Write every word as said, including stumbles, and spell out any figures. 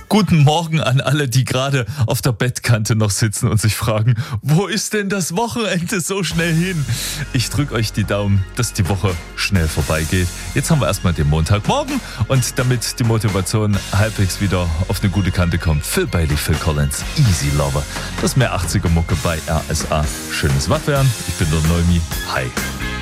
Guten Morgen an alle, die gerade auf der Bettkante noch sitzen und sich fragen, wo ist denn das Wochenende so schnell hin? Ich drücke euch die Daumen, dass die Woche schnell vorbeigeht. Jetzt haben wir erstmal den Montagmorgen und damit die Motivation halbwegs wieder auf eine gute Kante kommt, Phil Bailey, Phil Collins, Easy Lover. Das ist mehr achtziger Mucke bei R S A. Schönes Wachwerden. Ich bin der Neumi. Hi.